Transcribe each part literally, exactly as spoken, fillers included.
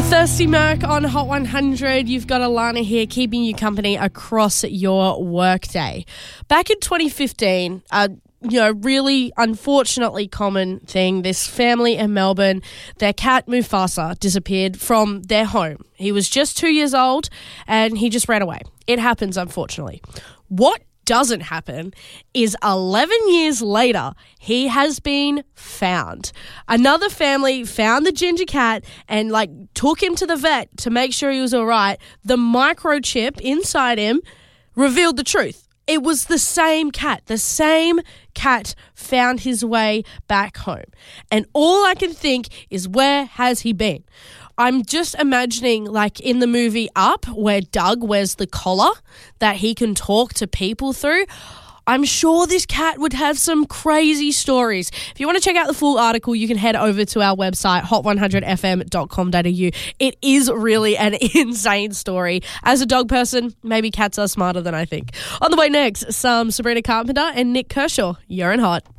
Thirsty Merc on Hot one hundred. You've got Alana here keeping you company across your workday. Back in twenty fifteen, a you know, really unfortunately common thing, this family in Melbourne, their cat Mufasa disappeared from their home. He was just two years old and he just ran away. It happens, unfortunately. What doesn't happen is eleven years later, he has been found. Another family found the ginger cat and like took him to the vet to make sure he was all right. The microchip inside him revealed the truth. It was the same cat. The same cat found his way back home. And all I can think is, where has he been? I'm just imagining, like in the movie Up, where Doug wears the collar that he can talk to people through. I'm sure this cat would have some crazy stories. If you want to check out the full article, you can head over to our website, hot one hundred f m dot com dot a u. It is really an insane story. As a dog person, maybe cats are smarter than I think. On the way next, some Sabrina Carpenter and Nick Kershaw. You're in Hot.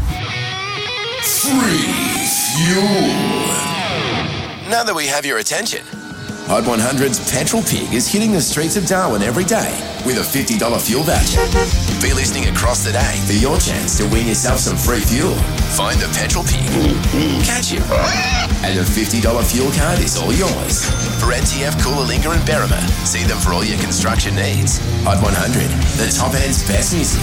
Free fuel. Now that we have your attention, Hot one hundred's Petrol Pig is hitting the streets of Darwin every day with a fifty dollars fuel voucher. Be listening across the day for your chance to win yourself some free fuel. Find the Petrol Pig, catch him, and a fifty dollars fuel card is all yours. For N T F, Coolalingga and Berrima, see them for all your construction needs. Hot one hundred, the top end's best music.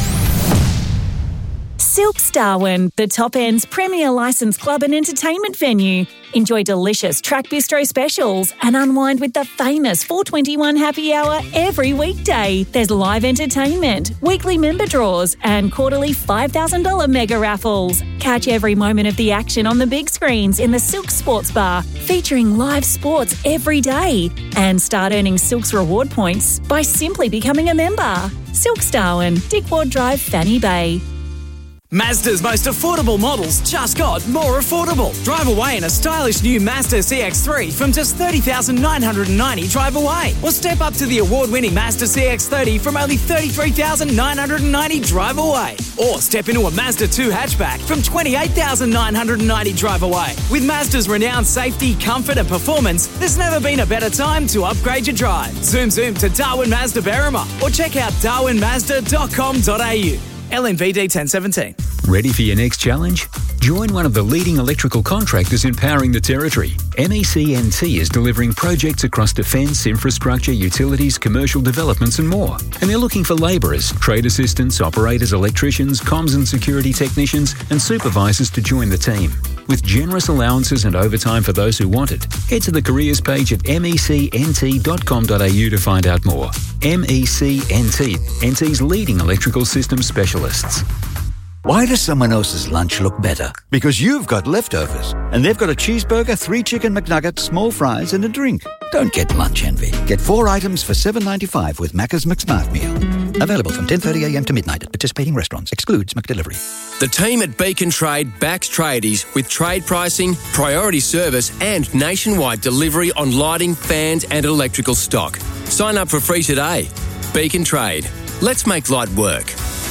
Silks Darwin, the top end's premier licensed club and entertainment venue. Enjoy delicious Track Bistro specials and unwind with the famous four twenty-one happy hour every weekday. There's live entertainment, weekly member draws and quarterly five thousand dollars mega raffles. Catch every moment of the action on the big screens in the Silks Sports Bar, featuring live sports every day. And start earning Silks reward points by simply becoming a member. Silks Darwin, Dick Ward Drive, Fanny Bay. Mazda's most affordable models just got more affordable. Drive away in a stylish new Mazda C X three from just thirty thousand nine hundred ninety dollars drive away. Or step up to the award-winning Mazda C X thirty from only thirty-three thousand nine hundred ninety dollars drive away. Or step into a Mazda two hatchback from twenty-eight thousand nine hundred ninety dollars drive away. With Mazda's renowned safety, comfort and performance, there's never been a better time to upgrade your drive. Zoom zoom to Darwin Mazda Berrima or check out darwin mazda dot com dot a u. L M V D ten seventeen. Ready for your next challenge? Join one of the leading electrical contractors empowering the Territory. M E C N T is delivering projects across defence, infrastructure, utilities, commercial developments and more. And they're looking for labourers, trade assistants, operators, electricians, comms and security technicians and supervisors to join the team. With generous allowances and overtime for those who want it, head to the careers page at m e c n t dot com dot a u to find out more. M E C N T, N T's leading electrical systems specialists. Why does someone else's lunch look better? Because you've got leftovers. And they've got a cheeseburger, three chicken McNuggets, small fries and a drink. Don't get lunch envy. Get four items for seven ninety-five with Macca's McSmart Meal. Available from ten thirty a m to midnight at participating restaurants. Excludes McDelivery. The team at Beacon Trade backs tradies with trade pricing, priority service and nationwide delivery on lighting, fans and electrical stock. Sign up for free today. Beacon Trade. Let's make light work.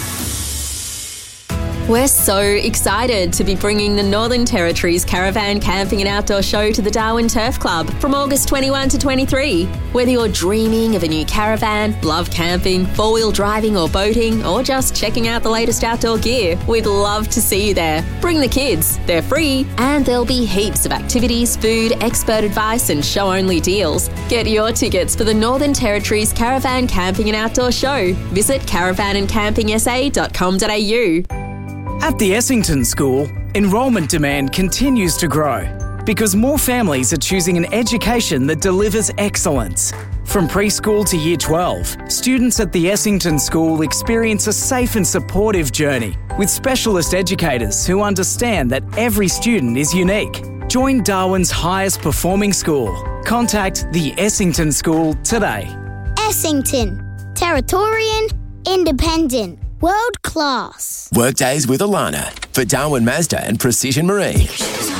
We're so excited to be bringing the Northern Territory's Caravan Camping and Outdoor Show to the Darwin Turf Club from August twenty-first to twenty-third. Whether you're dreaming of a new caravan, love camping, four-wheel driving or boating, or just checking out the latest outdoor gear, we'd love to see you there. Bring the kids, they're free, and there'll be heaps of activities, food, expert advice and show-only deals. Get your tickets for the Northern Territory's Caravan Camping and Outdoor Show. Visit caravan and camping s a dot com dot a u. At the Essington School, enrolment demand continues to grow because more families are choosing an education that delivers excellence. From preschool to year twelve, students at the Essington School experience a safe and supportive journey with specialist educators who understand that every student is unique. Join Darwin's highest performing school. Contact the Essington School today. Essington. Territorian. Independent. World class. Workdays with Alana for Darwin Mazda and Precision Marine.